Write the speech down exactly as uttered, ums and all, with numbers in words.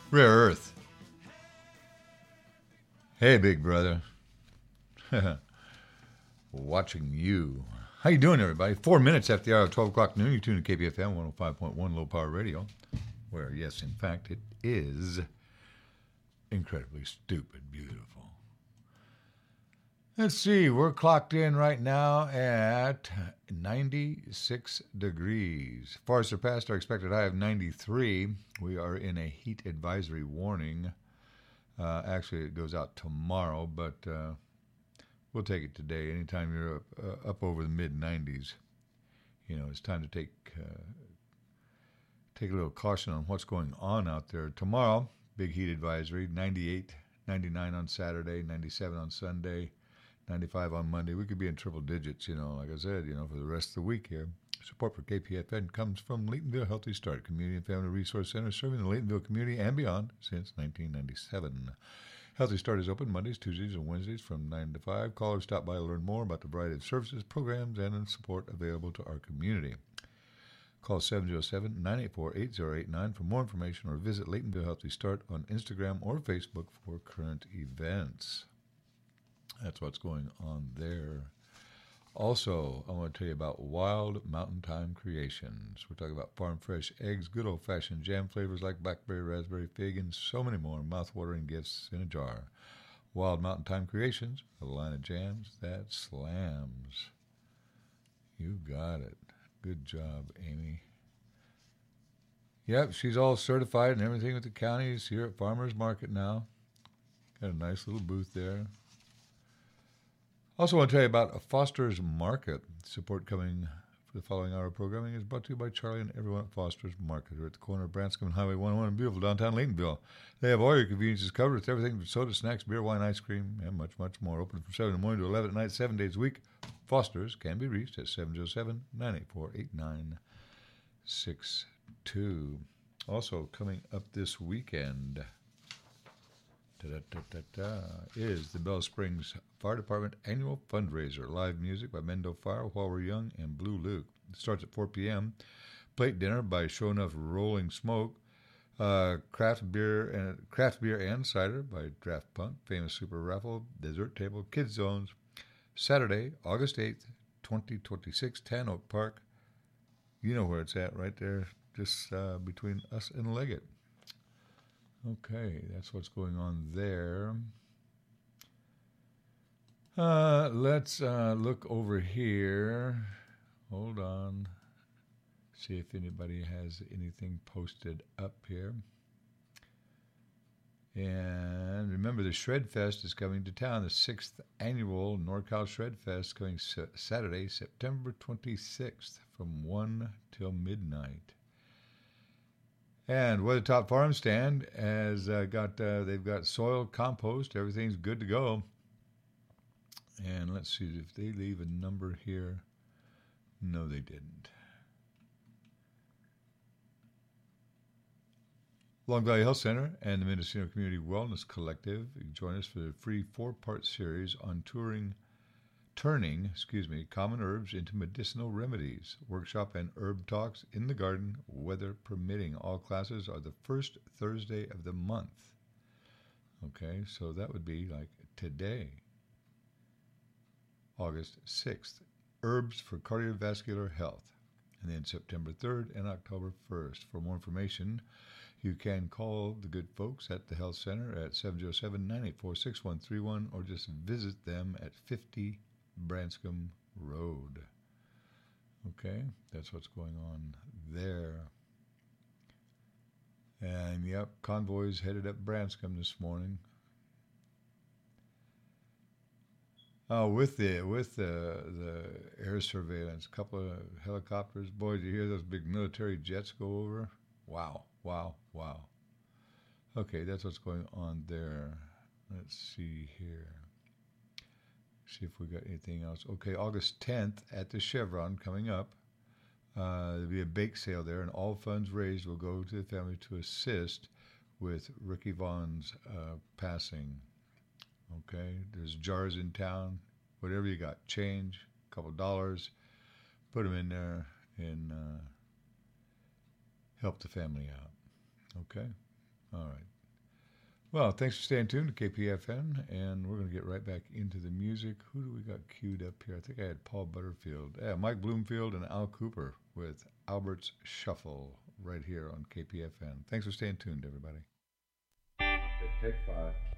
Rare Earth. Hey, big brother. Watching you. How you doing, everybody? Four minutes after the hour of twelve o'clock noon, you tune to K P F M one oh five point one Low Power Radio, where, yes, in fact, it is incredibly stupid beautiful. Let's see, we're clocked in right now at ninety-six degrees. Far surpassed our expected high of ninety-three. We are in a heat advisory warning. Uh, actually, it goes out tomorrow, but uh, we'll take it today. Anytime you're up, uh, up over the mid nineties, you know, it's time to take uh, take a little caution on what's going on out there. Tomorrow, big heat advisory, ninety-eight, ninety-nine on Saturday, ninety-seven on Sunday, ninety-five on Monday. We could be in triple digits, you know, like I said, you know, for the rest of the week here. Support for K P F N comes from Laytonville Healthy Start Community and Family Resource Center, serving the Laytonville community and beyond since nineteen ninety-seven. Healthy Start is open Mondays, Tuesdays, and Wednesdays from nine to five. Callers stop by to learn more about the variety of services, programs, and support available to our community. Call seven oh seven, nine eight four, eight oh eight nine for more information, or visit Laytonville Healthy Start on Instagram or Facebook for current events. That's what's going on there. Also, I want to tell you about Wild Mountain Time Creations. We're talking about farm fresh eggs, good old-fashioned jam flavors like blackberry, raspberry, fig, and so many more mouth-watering gifts in a jar. Wild Mountain Time Creations, a line of jams that slams. You got it. Good job, Amy. Yep, she's all certified and everything with the counties here at Farmers Market now. Got a nice little booth there. Also want to tell you about a Foster's Market. Support coming for the following hour of programming is brought to you by Charlie and everyone at Foster's Market. We're at the corner of Branscombe and Highway one oh one in beautiful downtown Laytonville. They have all your conveniences covered with everything from soda, snacks, beer, wine, ice cream, and much, much more. Open from seven in the morning to eleven at night, seven days a week. Foster's can be reached at seven oh seven, nine eight four, eight nine six two. Also coming up this weekend Da, da, da, da, is the Bell Springs Fire Department annual fundraiser. Live music by Mendo Fire, While We're Young, and Blue Luke. It starts at four p.m. Plate dinner by Show Enough Rolling Smoke. Uh, craft beer and craft beer and cider by Draft Punk. Famous Super Raffle. Dessert table. Kids Zones. Saturday, August eighth, twenty twenty-six, Tan Oak Park. You know where it's at, right there, just uh, between us and Leggett. Okay, that's what's going on there. Uh, let's uh, look over here. Hold on. See if anybody has anything posted up here. And remember, the Shred Fest is coming to town. The sixth annual NorCal Shred Fest coming Saturday, September twenty-sixth from one till midnight. And Weathertop Farm Stand has uh, got, uh, they've got soil, compost, everything's good to go. And let's see if they leave a number here. No, they didn't. Long Valley Health Center and the Mendocino Community Wellness Collective join us for the free four-part series on touring Turning, excuse me, common herbs into medicinal remedies. Workshop and herb talks in the garden, weather permitting. All classes are the first Thursday of the month. Okay, so that would be like today, August sixth. Herbs for cardiovascular health. And then September third and October first. For more information, you can call the good folks at the Health Center at seven oh seven, nine eight four, six one three one or just visit them at fifty Branscombe Road. Okay, that's what's going on there. And yep, convoys headed up Branscombe this morning. Oh, with the with the the air surveillance, a couple of helicopters. Boy, did you hear those big military jets go over? Wow, wow, wow. Okay, that's what's going on there. Let's see here. See if we got anything else. Okay, August tenth at the Chevron coming up. Uh, there'll be a bake sale there, and all funds raised will go to the family to assist with Ricky Vaughn's uh, passing. Okay, there's jars in town. Whatever you got, change, a couple dollars, put them in there and uh, help the family out. Okay, all right. Well, thanks for staying tuned to K P F N, and we're going to get right back into the music. Who do we got queued up here? I think I had Paul Butterfield. Yeah, Mike Bloomfield and Al Cooper with Albert's Shuffle right here on K P F N. Thanks for staying tuned, everybody. Take five.